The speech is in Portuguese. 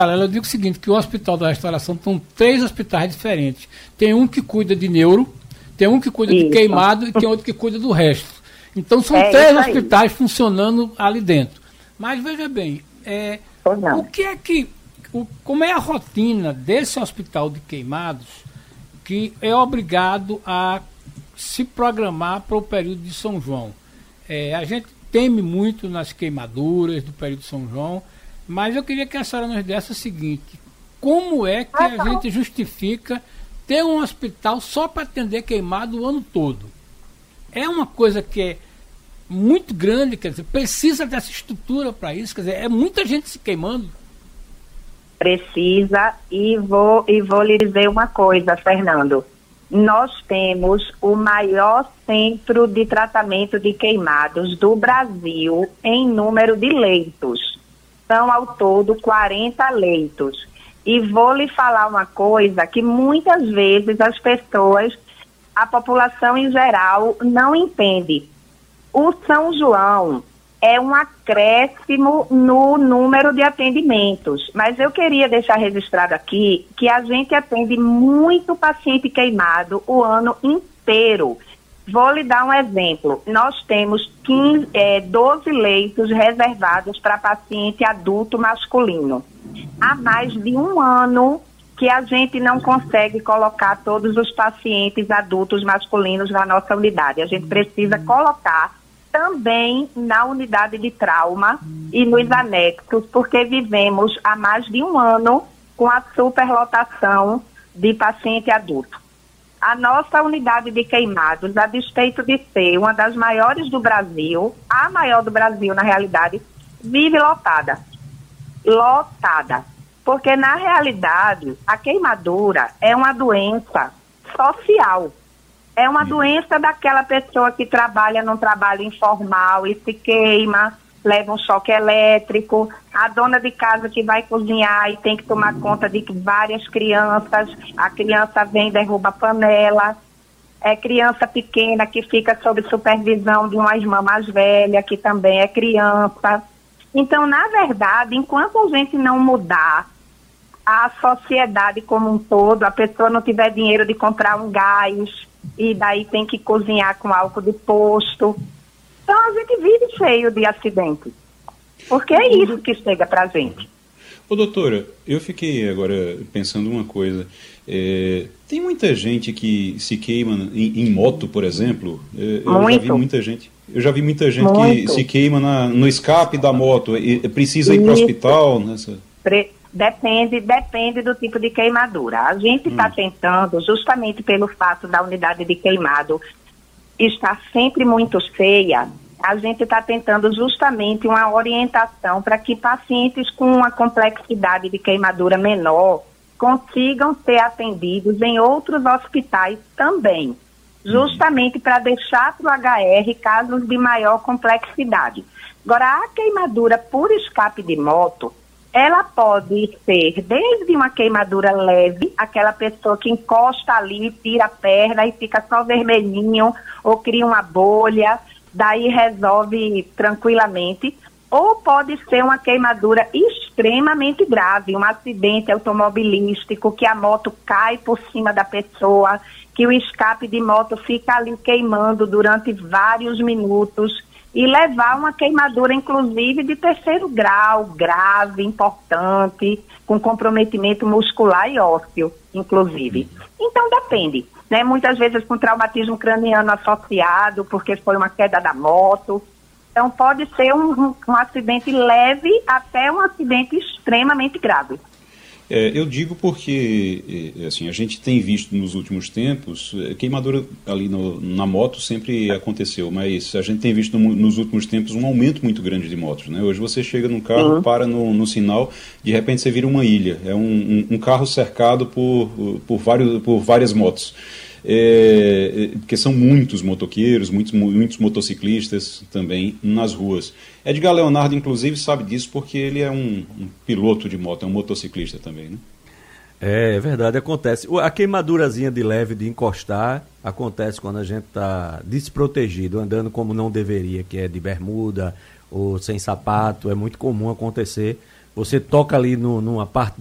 Eu digo o seguinte, que o Hospital da Restauração são 3 hospitais diferentes. Tem um que cuida de neuro, tem um que cuida de queimado e tem outro que cuida do resto. Então são 3 hospitais funcionando ali dentro. Mas veja bem, o que é como é a rotina desse hospital de queimados que é obrigado a se programar para o período de São João? A gente teme muito nas queimaduras do período de São João, mas eu queria que a senhora nos desse o seguinte: como é que a gente justifica ter um hospital só para atender queimado o ano todo? É uma coisa que é muito grande, quer dizer, precisa dessa estrutura para isso, quer dizer, é muita gente se queimando. Precisa, e vou lhe dizer uma coisa, Fernando. Nós temos o maior centro de tratamento de queimados do Brasil em número de leitos. São ao todo 40 leitos. E vou lhe falar uma coisa que muitas vezes as pessoas, a população em geral, não entende. O São João é um acréscimo no número de atendimentos, mas eu queria deixar registrado aqui que a gente atende muito paciente queimado o ano inteiro. Vou lhe dar um exemplo. Nós temos 12 leitos reservados para paciente adulto masculino. Há mais de um ano que a gente não consegue colocar todos os pacientes adultos masculinos na nossa unidade. A gente precisa colocar também na unidade de trauma e nos anexos, porque vivemos há mais de um ano com a superlotação de paciente adulto. A nossa unidade de queimados, a despeito de ser uma das maiores do Brasil, a maior do Brasil na realidade, vive lotada. Lotada. Porque na realidade a queimadura é uma doença social. É uma doença daquela pessoa que trabalha num trabalho informal e se queima, leva um choque elétrico, a dona de casa que vai cozinhar e tem que tomar conta de várias crianças, a criança vem e derruba a panela, criança pequena que fica sob supervisão de uma irmã mais velha, que também é criança. Então, na verdade, enquanto a gente não mudar a sociedade como um todo, a pessoa não tiver dinheiro de comprar um gás, e daí tem que cozinhar com álcool de posto. Então a gente vive cheio de acidentes. Porque é isso que chega pra gente. Ô doutora, eu fiquei agora pensando uma coisa. Tem muita gente que se queima em moto, por exemplo. Eu já vi muita gente que se queima no escape da moto. Precisa ir para o hospital nessa... Depende do tipo de queimadura. A gente está tentando, justamente pelo fato da unidade de queimado estar sempre muito cheia, a gente está tentando justamente uma orientação para que pacientes com uma complexidade de queimadura menor consigam ser atendidos em outros hospitais também, justamente para deixar para o HR casos de maior complexidade. Agora, a queimadura por escape de moto, ela pode ser desde uma queimadura leve, aquela pessoa que encosta ali, tira a perna e fica só vermelhinho, ou cria uma bolha, daí resolve tranquilamente, ou pode ser uma queimadura extremamente grave, um acidente automobilístico, que a moto cai por cima da pessoa, que o escape de moto fica ali queimando durante vários minutos, e levar uma queimadura, inclusive, de 3º grau, grave, importante, com comprometimento muscular e ósseo, inclusive. Então, depende, né? Muitas vezes com traumatismo craniano associado, porque foi uma queda da moto. Então, pode ser um acidente leve até um acidente extremamente grave. Eu digo porque assim, a gente tem visto nos últimos tempos, queimadura ali na moto sempre aconteceu, mas a gente tem visto nos últimos tempos um aumento muito grande de motos, né? Hoje você chega num carro, para no sinal, de repente você vira uma ilha, é um carro cercado por várias motos. Porque são muitos motoqueiros, muitos motociclistas também nas ruas. Edgar Leonardo, inclusive, sabe disso porque ele é um piloto de moto, é um motociclista também, né? É verdade, acontece. A queimadurazinha de leve de encostar acontece quando a gente está desprotegido, andando como não deveria, que é de bermuda ou sem sapato, é muito comum acontecer você toca ali numa parte